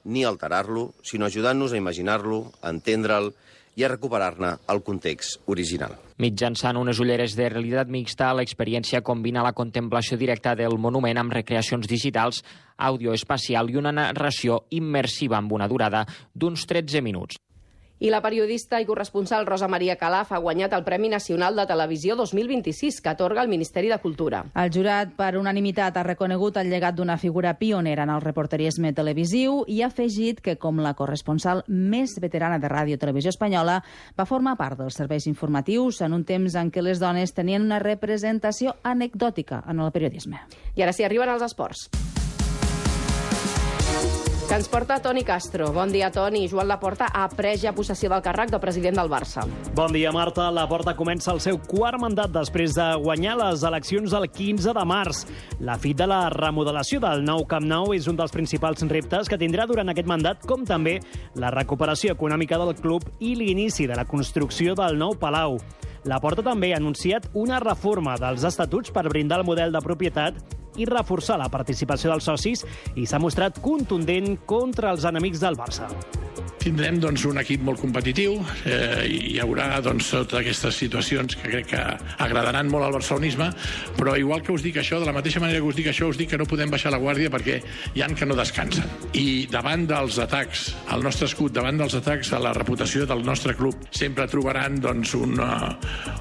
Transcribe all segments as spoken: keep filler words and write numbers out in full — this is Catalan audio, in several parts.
ni alterar-lo, sinó ajudant-nos a imaginar-lo, a entendre'l i a recuperar-ne el context original. Mitjançant unes ulleres de realitat mixta, l'experiència combina la contemplació directa del monument amb recreacions digitals, àudio espacial i una narració immersiva amb una durada d'uns tretze minuts. I la periodista i corresponsal Rosa Maria Calaf ha guanyat el Premi Nacional de Televisió dos mil vint-i-sis, que atorga el Ministeri de Cultura. El jurat, per unanimitat, ha reconegut el llegat d'una figura pionera en el reporterisme televisiu i ha afegit que, com la corresponsal més veterana de ràdio i televisió espanyola, va formar part dels serveis informatius en un temps en què les dones tenien una representació anecdòtica en el periodisme. I ara sí, arriben els esports. Que ens porta Toni Castro. Bon dia, Toni. Joan Laporta ha pres ja possessió del càrrec de president del Barça. Bon dia, Marta. Laporta comença el seu quart mandat després de guanyar les eleccions el quinze de març. La fi de la remodelació del nou Camp Nou és un dels principals reptes que tindrà durant aquest mandat, com també la recuperació econòmica del club i l'inici de la construcció del nou Palau. Laporta també ha anunciat una reforma dels estatuts per brindar el model de propietat i reforçar la participació dels socis i s'ha mostrat contundent contra els enemics del Barça. Tindrem doncs, un equip molt competitiu, eh, hi haurà doncs, totes aquestes situacions que crec que agradaran molt al barcelonisme, però igual que us dic això, de la mateixa manera que us dic això, us dic que no podem baixar la guàrdia perquè hi ha que no descansen. I davant dels atacs, al nostre escut, davant dels atacs a la reputació del nostre club, sempre trobaran doncs, un, uh,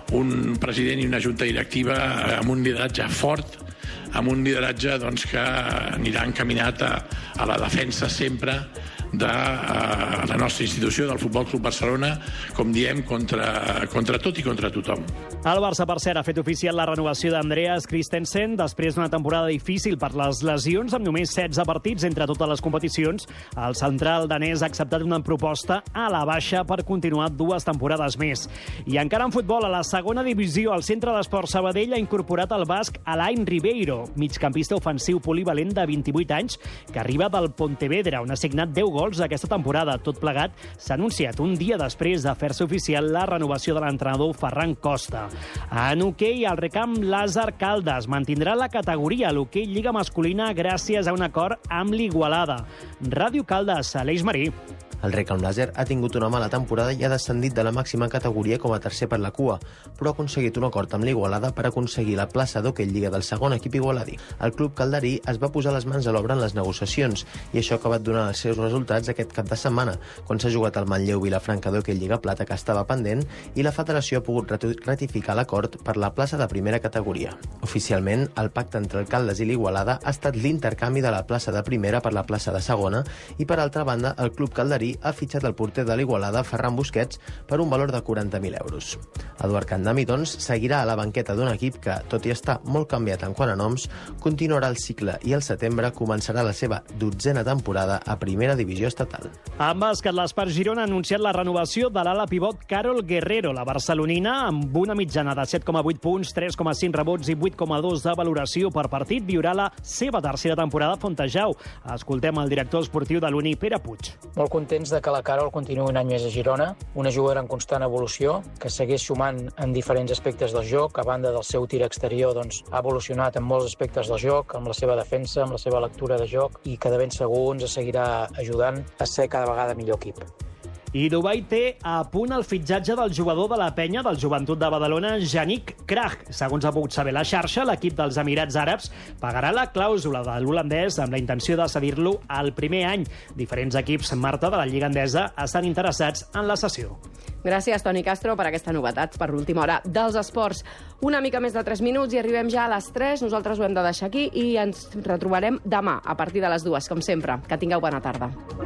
un president i una junta directiva amb un lideratge fort, amb un lideratge doncs, que anirà encaminat a, a la defensa sempre de uh, la nostra institució, del Futbol Club Barcelona, com diem, contra, contra tot i contra tothom. El Barça, per cert, ha fet oficial la renovació d'Andreas Christensen després d'una temporada difícil per les lesions, amb només setze partits entre totes les competicions. El central danès ha acceptat una proposta a la baixa per continuar dues temporades més. I encara en futbol, a la segona divisió, el Centre d'Esports Sabadell ha incorporat el basc Alain Ribeiro, migcampista ofensiu polivalent de vint-i-vuit anys, que arriba del Pontevedra, on ha signat deu gols aquesta temporada. Tot plegat s'ha anunciat un dia després de fer-se oficial la renovació de l'entrenador Ferran Costa. En hoquei, el Recamp Lázaro Caldas mantindrà la categoria a l'hoquei Lliga Masculina gràcies a un acord amb l'Igualada. Ràdio Caldas, Aleix Marí. El Recamp Làser ha tingut una mala temporada i ha descendit de la màxima categoria com a tercer per la cua, però ha aconseguit un acord amb l'Igualada per aconseguir la plaça d'hoquei Lliga del segon equip igualadí. El club calderí es va posar les mans a l'obra en les negociacions i això ha acabat donant els seus resultats aquest cap de setmana, quan s'ha jugat el Manlleu Vilafranca d'hoquei Lliga Plata, que estava pendent, i la federació ha pogut ratificar l'acord per la plaça de primera categoria. Oficialment, el pacte entre el Caldes i l'Igualada ha estat l'intercanvi de la plaça de primera per la plaça de segona i, per altra banda, el club calderí ha fitxat el porter de l'Igualada, Ferran Busquets, per un valor de quaranta mil euros. Eduard Candami, doncs, seguirà a la banqueta d'un equip que, tot i estar molt canviat en quant a noms, continuarà el cicle i al setembre començarà la seva dotzena temporada a primera divisió estatal. En bàsquet, l'Espar Girona ha anunciat la renovació de l'ala pivot Carol Guerrero. La barcelonina, amb una mitjana de set coma vuit punts, tres coma cinc rebots i vuit coma dos de valoració per partit, viurà la seva tercera temporada a Fontejau. Escoltem el director esportiu de l'Uni, Pere Puig. Molt content de que la Carol continuï un any més a Girona, una jugadora en constant evolució, que segueix sumant en diferents aspectes del joc. A banda del seu tir exterior, doncs, ha evolucionat en molts aspectes del joc, amb la seva defensa, amb la seva lectura de joc, i que de ben segur ens seguirà ajudant a ser cada vegada millor equip. I Dubai té a punt el fitxatge del jugador de la penya del Joventut de Badalona, Yannick Krach. Segons ha pogut saber la xarxa, l'equip dels Emirats Àrabs pagarà la clàusula de l'holandès amb la intenció de cedir-lo al primer any. Diferents equips, Marta, de la Lliga Endesa estan interessats en la cessió. Gràcies, Toni Castro, per aquesta novetat per l'última hora dels esports. Una mica més de tres minuts i arribem ja a les tres. Nosaltres ho hem de deixar aquí i ens retrobarem demà a partir de les dues, com sempre. Que tingueu bona tarda.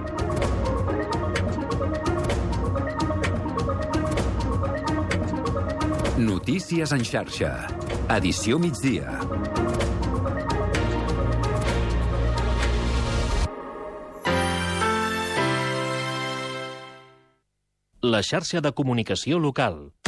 Notícies en xarxa. Edició migdia. La xarxa de comunicació local.